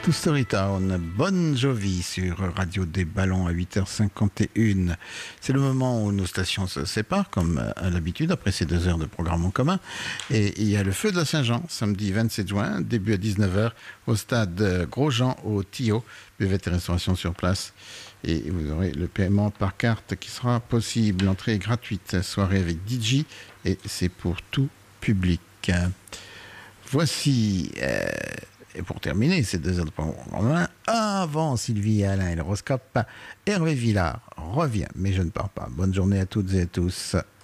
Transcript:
To Storytown, Bon Jovi sur Radio des Ballons à 8h51. C'est le moment où nos stations se séparent, comme à l'habitude, après ces 2 heures de programme en commun. Et il y a le Feu de la Saint-Jean, samedi 27 juin, début à 19h, au stade Grosjean au Tillot, buvette et restauration sur place. Et vous aurez le paiement par carte qui sera possible. L'entrée est gratuite, soirée avec DJ, et c'est pour tout public. Voici... Et pour terminer ces 2 heures de programme, avant Sylvie Alain et l'horoscope, Hervé Villard revient, mais je ne pars pas. Bonne journée à toutes et à tous.